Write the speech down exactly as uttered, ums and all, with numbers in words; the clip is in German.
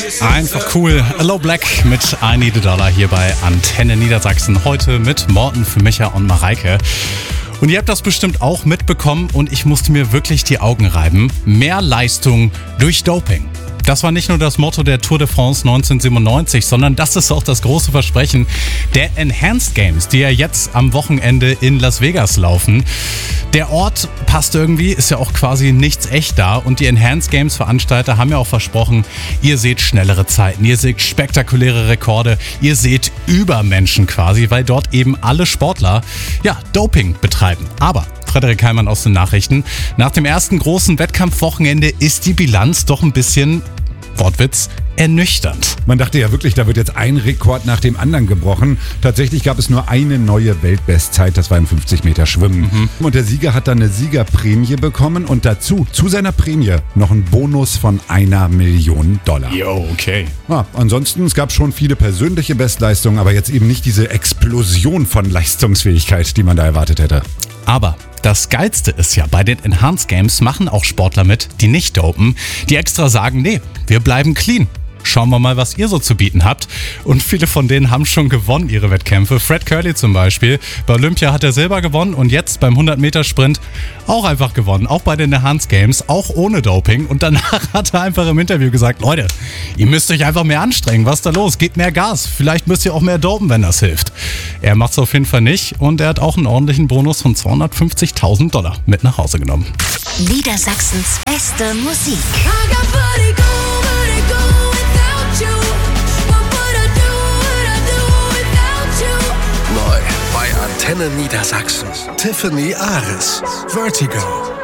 Einfach cool. Hello Black mit I Need a Dollar hier bei Antenne Niedersachsen. Heute mit Morten, für Micha und Mareike. Und ihr habt das bestimmt auch mitbekommen und ich musste mir wirklich die Augen reiben. Mehr Leistung durch Doping. Das war nicht nur das Motto der Tour de France neunzehnhundertsiebenundneunzig, sondern das ist auch das große Versprechen der Enhanced Games, die ja jetzt am Wochenende in Las Vegas laufen. Der Ort passt irgendwie, ist ja auch quasi nichts echt da und die Enhanced Games Veranstalter haben ja auch versprochen, ihr seht schnellere Zeiten, ihr seht spektakuläre Rekorde, ihr seht Übermenschen quasi, weil dort eben alle Sportler ja Doping betreiben. Aber Frederik Heimann aus den Nachrichten. Nach dem ersten großen Wettkampfwochenende ist die Bilanz doch ein bisschen, Wortwitz, ernüchternd. Man dachte ja wirklich, da wird jetzt ein Rekord nach dem anderen gebrochen. Tatsächlich gab es nur eine neue Weltbestzeit, das war im fünfzig Meter Schwimmen. Mhm. Und der Sieger hat dann eine Siegerprämie bekommen und dazu, zu seiner Prämie, noch einen Bonus von einer Million Dollar. Jo, okay. Ja, ansonsten, es gab schon viele persönliche Bestleistungen, aber jetzt eben nicht diese Explosion von Leistungsfähigkeit, die man da erwartet hätte. Aber das Geilste ist ja, bei den Enhanced Games machen auch Sportler mit, die nicht dopen, die extra sagen, nee, wir bleiben clean. Schauen wir mal, was ihr so zu bieten habt. Und viele von denen haben schon gewonnen, ihre Wettkämpfe. Fred Curley zum Beispiel. Bei Olympia hat er Silber gewonnen und jetzt beim hundert Meter Sprint auch einfach gewonnen. Auch bei den Enhanced Games, auch ohne Doping. Und danach hat er einfach im Interview gesagt, Leute, ihr müsst euch einfach mehr anstrengen. Was ist da los? Gebt mehr Gas. Vielleicht müsst ihr auch mehr dopen, wenn das hilft. Er macht es auf jeden Fall nicht und er hat auch einen ordentlichen Bonus von zweihundertfünfzigtausend Dollar mit nach Hause genommen. Niedersachsens beste Musik. Neu bei Antenne Niedersachsen. Tiffany Ares. Vertigo.